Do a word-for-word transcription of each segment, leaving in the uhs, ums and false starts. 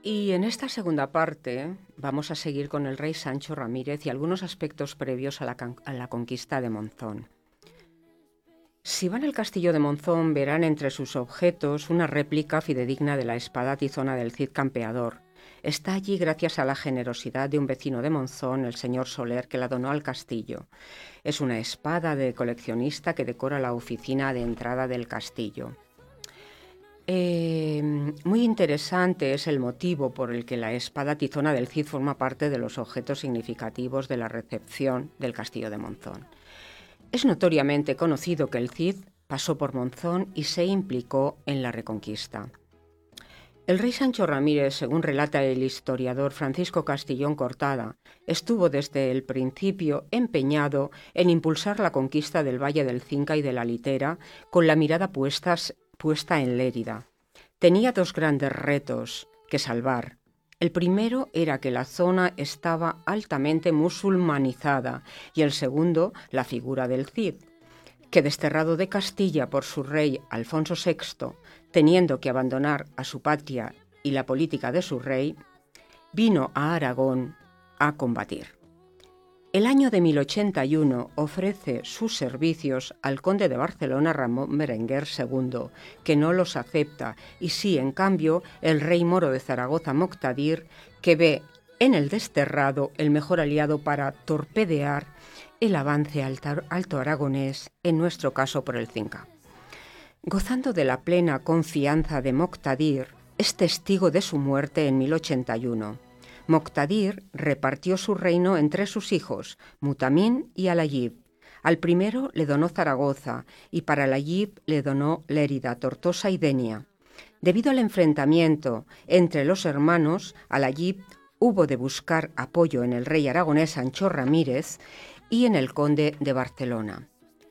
Y en esta segunda parte vamos a seguir con el rey Sancho Ramírez y algunos aspectos previos a la, a la conquista de Monzón. Si van al castillo de Monzón verán entre sus objetos una réplica fidedigna de la espada tizona del Cid Campeador. Está allí gracias a la generosidad de un vecino de Monzón, el señor Soler, que la donó al castillo. Es una espada de coleccionista que decora la oficina de entrada del castillo. Eh, muy interesante es el motivo por el que la espada tizona del Cid forma parte de los objetos significativos de la recepción del castillo de Monzón. Es notoriamente conocido que el Cid pasó por Monzón y se implicó en la Reconquista. El rey Sancho Ramírez, según relata el historiador Francisco Castillón Cortada, estuvo desde el principio empeñado en impulsar la conquista del Valle del Cinca y de la Litera con la mirada puestas, puesta en Lérida. Tenía dos grandes retos que salvar. El primero era que la zona estaba altamente musulmanizada y el segundo, la figura del Cid, que desterrado de Castilla por su rey Alfonso sexto, teniendo que abandonar a su patria y la política de su rey, vino a Aragón a combatir. El año de mil ochenta y uno ofrece sus servicios al conde de Barcelona Ramón Berenguer segundo, que no los acepta, y sí, en cambio, el rey moro de Zaragoza Moctadir, que ve en el desterrado el mejor aliado para torpedear el avance alto, alto aragonés, en nuestro caso por el Cinca. Gozando de la plena confianza de Moctadir, es testigo de su muerte en mil ochenta y uno. Moctadir repartió su reino entre sus hijos, Mutamín y Alayib. Al primero le donó Zaragoza y para Alayib le donó Lérida, Tortosa y Denia. Debido al enfrentamiento entre los hermanos, Alayib hubo de buscar apoyo en el rey aragonés Sancho Ramírez y en el conde de Barcelona.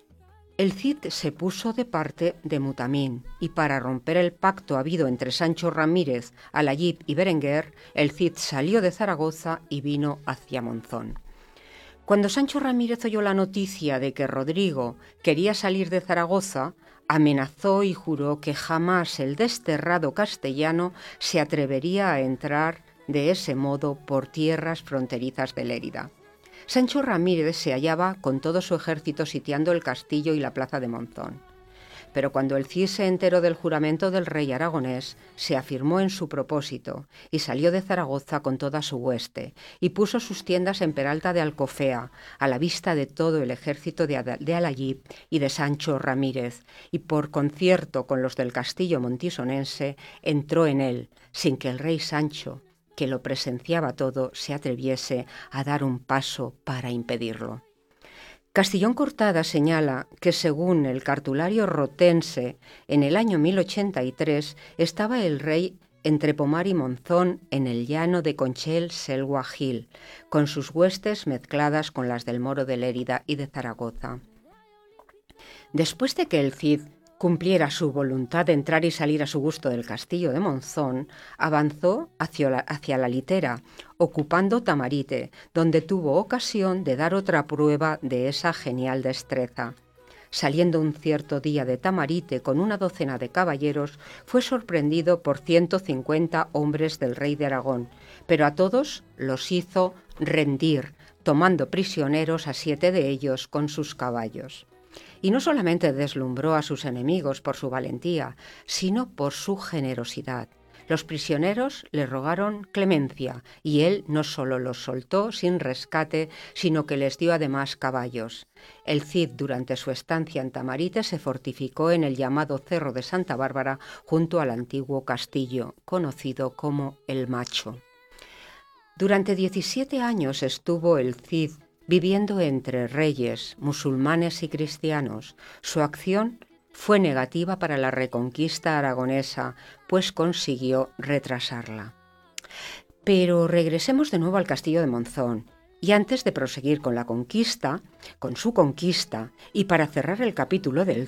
El Cid se puso de parte de Mutamín y para romper el pacto habido entre Sancho Ramírez, Alayib y Berenguer, el Cid salió de Zaragoza y vino hacia Monzón. Cuando Sancho Ramírez oyó la noticia de que Rodrigo quería salir de Zaragoza, amenazó y juró que jamás el desterrado castellano se atrevería a entrar de ese modo por tierras fronterizas de Lérida. Sancho Ramírez se hallaba con todo su ejército sitiando el castillo y la plaza de Monzón. Pero cuando el Cid se enteró del juramento del rey aragonés, se afirmó en su propósito y salió de Zaragoza con toda su hueste y puso sus tiendas en Peralta de Alcofea, a la vista de todo el ejército de, Ad- de Alayib y de Sancho Ramírez, y por concierto con los del castillo montisonense, entró en él, sin que el rey Sancho, que lo presenciaba todo, se atreviese a dar un paso para impedirlo. Castillón Cortada señala que según el cartulario rotense, en el año mil ochenta y tres estaba el rey entre Pomar y Monzón en el llano de Conchel Selwa Gil, con sus huestes mezcladas con las del moro de Lérida y de Zaragoza. Después de que el Cid cumpliera su voluntad de entrar y salir a su gusto del castillo de Monzón, avanzó hacia la, hacia la Litera, ocupando Tamarite, donde tuvo ocasión de dar otra prueba de esa genial destreza. Saliendo un cierto día de Tamarite con una docena de caballeros, fue sorprendido por ciento cincuenta hombres del rey de Aragón, pero a todos los hizo rendir, tomando prisioneros a siete de ellos con sus caballos. Y no solamente deslumbró a sus enemigos por su valentía, sino por su generosidad. Los prisioneros le rogaron clemencia y él no solo los soltó sin rescate, sino que les dio además caballos. El Cid, durante su estancia en Tamarite, se fortificó en el llamado Cerro de Santa Bárbara, junto al antiguo castillo, conocido como El Macho. Durante diecisiete años estuvo el Cid viviendo entre reyes, musulmanes y cristianos. Su acción fue negativa para la reconquista aragonesa, pues consiguió retrasarla. Pero regresemos de nuevo al castillo de Monzón, y antes de proseguir con la conquista, con su conquista, y para cerrar el capítulo del